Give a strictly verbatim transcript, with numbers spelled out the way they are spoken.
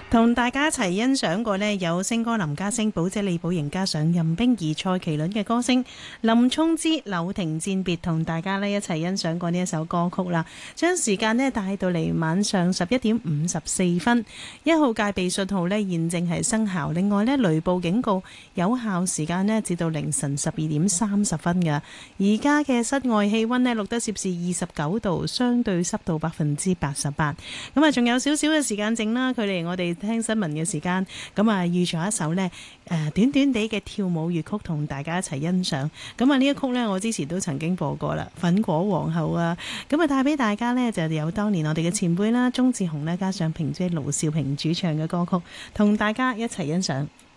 同大家一齊欣賞過呢，有星哥林家聲、寶姐李寶瑩加上任冰兒、蔡麒麟嘅歌聲，林聰之柳亭餞別，同大家呢一齊欣賞過呢一首歌曲啦。將時間呢帶到嚟晚上十一點五十四分，一號戒備信號呢現正係生效。另外呢，雷暴警告有效時間呢至到凌晨十二點三十分嘅。而家嘅室外氣溫呢錄得攝氏二十九度，相對濕度百分之八十八。咁啊，仲有少少嘅時間剩啦，距離我哋聽新聞嘅時間，咁啊預咗一首呢誒、呃、短短地嘅跳舞粵曲同大家一齊欣賞。咁啊呢一曲呢，我之前都曾經播過啦，粉果皇后啊，咁啊帶俾大家呢，就有當年我哋嘅前輩啦，鐘志雄呢，加上萍姐盧少萍主唱嘅歌曲，同大家一齊欣賞。